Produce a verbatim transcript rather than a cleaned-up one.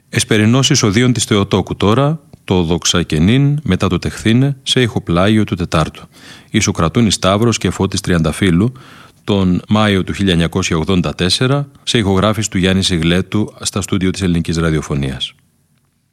Εσπερινός εισοδείων της Θεοτόκου τώρα, το δοξακενήν μετά το τεχθήνε, σε ηχοπλάγιο του Τετάρτου. Ισοκρατούνη Σταύρος και Φώτης Τριανταφύλου, τον Μάιο του χίλια εννιακόσια ογδόντα τέσσερα, σε ηχογράφηση του Γιάννη Σιγλέτου στα στούντιο της Ελληνικής Ραδιοφωνίας.